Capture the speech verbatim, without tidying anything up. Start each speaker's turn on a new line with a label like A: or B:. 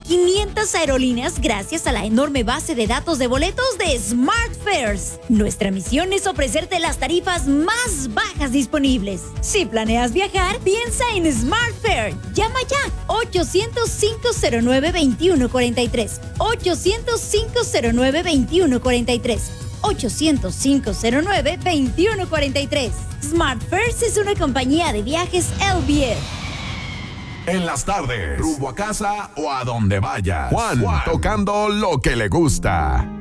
A: quinientas aerolíneas gracias a la enorme base de datos de boletos de SmartFares. Nuestra misión es ofrecerte las tarifas más bajas disponibles. Si planeas viajar, piensa en SmartFare. Llama ya ochocientos, cinco cero nueve, veintiuno cuarenta y tres. ochocientos, cinco cero nueve, veintiuno cuarenta y tres. ochocientos, cinco cero nueve, veintiuno cuarenta y tres. SmartFares es una compañía de viajes L V F.
B: En las tardes, rumbo a casa o a donde vaya. Juan, Juan, tocando lo que le gusta.